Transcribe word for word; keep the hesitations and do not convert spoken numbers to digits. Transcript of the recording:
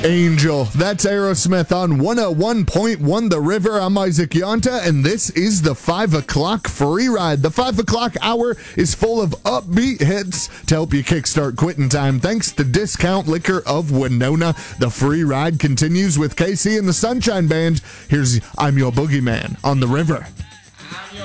Angel. That's Aerosmith on one oh one point one The River. I'm Isaac Yonta, and this is the five o'clock free ride. The five o'clock hour is full of upbeat hits to help you kickstart quitting time. Thanks to Discount Liquor of Winona. The free ride continues with K C and the Sunshine Band. Here's I'm Your Boogeyman on The River.